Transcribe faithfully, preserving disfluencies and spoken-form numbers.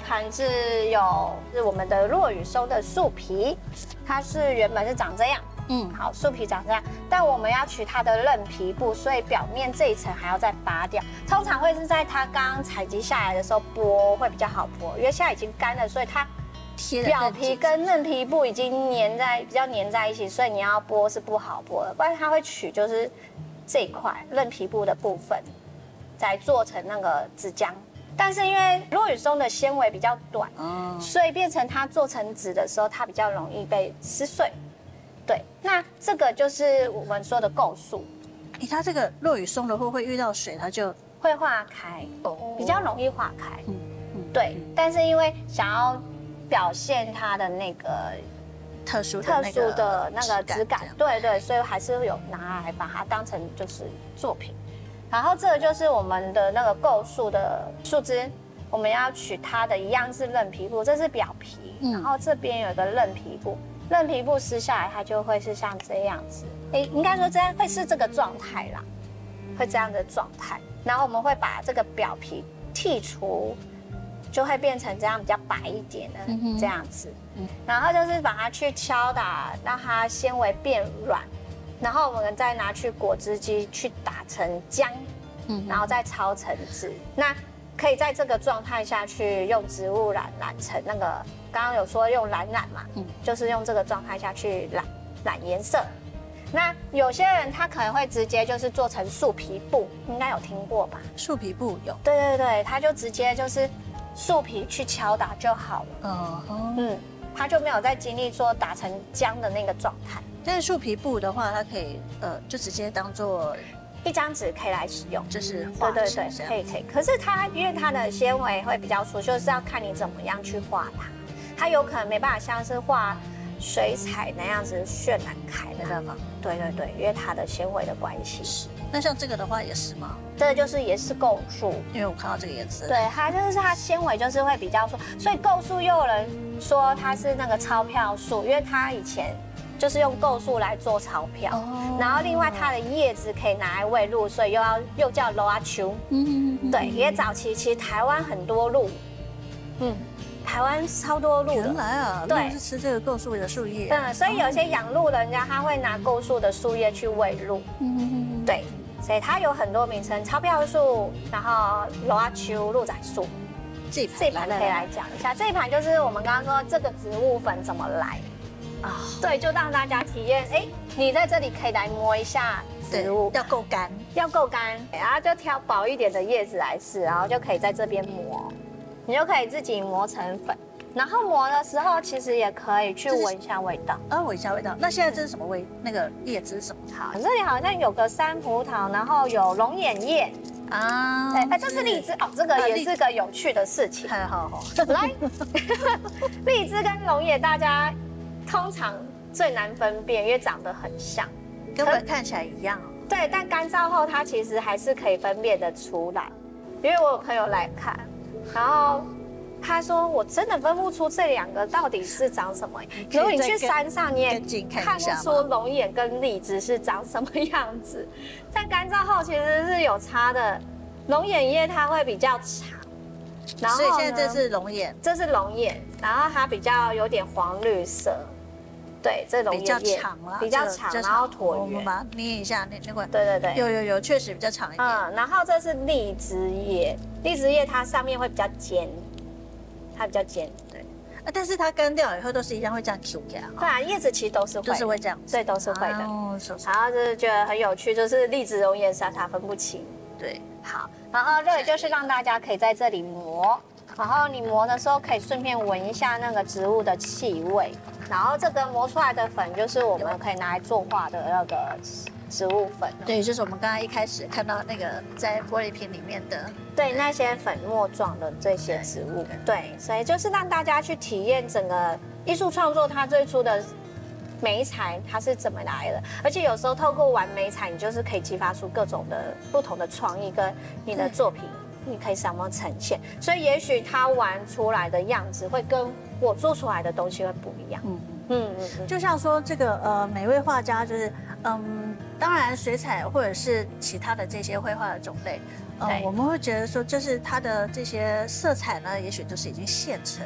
盘子有是我们的落羽松的树皮，它是原本是长这样，嗯，好，树皮长这样，但我们要取它的韧皮部，所以表面这一层还要再拔掉。通常会是在它刚刚采集下来的时候剥会比较好剥，因为现在已经干了，所以它表皮跟韧皮部已经粘在比较粘在一起，所以你要剥是不好剥的，不然它会取就是这一块韧皮部的部分，再做成那个纸浆。但是因为落羽松的纤维比较短，哦，所以变成它做成纸的时候，它比较容易被撕碎。对，那这个就是我们说的构树。 哎，它这个落羽松的话，会遇到水，它就会化开，哦，比较容易化开。嗯嗯，对。但是因为想要表现它的那个特殊特殊的那个质感，对对，所以还是有拿来把它当成就是作品。然后这个就是我们的那个构树的树枝，我们要取它的一样是韧皮部，这是表皮，嗯，然后这边有一个韧皮部，韧皮部撕下来，它就会是像这样子，哎，应该说这样会是这个状态啦，会这样的状态。然后我们会把这个表皮剔除，就会变成这样比较白一点的这样子，嗯，然后就是把它去敲打，让它纤维变软。然后我们再拿去果汁机去打成浆，嗯，然后再抄成纸。那可以在这个状态下去用植物染染成那个，刚刚有说用染染嘛，嗯，就是用这个状态下去染染颜色。那有些人他可能会直接就是做成树皮布，应该有听过吧？ 树皮布有。 对对对，他就直接就是树皮去敲打就好了。嗯嗯，他就没有再经历说打成浆的那个状态。 但是树皮布的话，它可以呃，就直接当做一张纸可以来使用， 就是画对对对，可以可以。可是它因为它的纤维会比较粗，就是要看你怎么样去画它。它有可能没办法像是画水彩那样子渲染开的， 没办法。 对对对，因为它的纤维的关系。 是。那像这个的话也是吗？ 这个就是也是构树， 因为我看到这个颜色。 对，它就是它纤维就是会比较粗，所以构树又有人说它是那个钞票树，因为它以前就是用构树来做钞票，哦，然后另外它的叶子可以拿来喂鹿，所以又要又叫罗阿丘。嗯嗯，对，因为早期其实台湾很多鹿，嗯，台湾超多鹿的。 原来啊， 对， 是吃这个构树的树叶。 嗯，所以有些养鹿的人家他会拿构树的树叶去喂鹿。嗯嗯嗯，对，所以它有很多名称，钞票树，然后罗阿丘、鹿仔树。这这一盘可以来讲一下，这一盘就是我们刚刚说这个植物粉怎么来。啊，对，就让大家体验，哎，你在这里可以来摸一下植物， 要够干， 要够干，然后就挑薄一点的叶子来试，然后就可以在这边磨，你就可以自己磨成粉。然后磨的时候，其实也可以去闻一下味道， 啊，闻一下味道。那现在这是什么味？那个叶子是什么？ 好，这里好像有个山葡萄，然后有龙眼叶。啊，对，哎，这是荔枝哦，这个也是个有趣的事情。好好，来，荔枝跟龙眼，大家通常最难分辨，因为长得很像， 根本看起来一样。 对，但干燥后它其实还是可以分辨得出来。因为我有朋友来看，然后他说我真的分不出这两个到底是长什么。如果你去山上，你也看不出龙眼跟荔枝是长什么样子。在干燥后其实是有差的，龙眼叶它会比较长。 然后所以现在这是龙眼， 这是龙眼，然后它比较有点黄绿色。对，这龙眼叶比较长啦， 比较长，然后椭圆。 我们把它捏一下，那那块。 对对对， 有有有，确实比较长一点。 嗯，然后这是荔枝叶，荔枝叶它上面会比较尖，它比较尖。对， 啊，但是它干掉以后都是一样会这样 Q 起来。 对啊，叶子其实都是会， 就是会这样， 对，都是会的。哦，然后就是觉得很有趣，就是荔枝龙眼傻傻分不清。 对， 好，然后这里就是让大家可以在这里磨。然后你磨的时候可以顺便闻一下那个植物的气味，然后这个磨出来的粉就是我们可以拿来作画的那个植物粉。 对，就是我们刚刚一开始看到那个在玻璃瓶里面的， 对，那些粉末状的这些植物。对，所以就是让大家去体验整个艺术创作它最初的媒材它是怎么来的，而且有时候透过玩媒材，你就是可以激发出各种的不同的创意跟你的作品。你可以怎么呈现，所以也许他玩出来的样子会跟我做出来的东西会不一样。嗯嗯嗯， 就像说这个呃，每位画家就是嗯，当然水彩或者是其他的这些绘画的种类，嗯，我们会觉得说，就是它的这些色彩呢，也许都是已经现成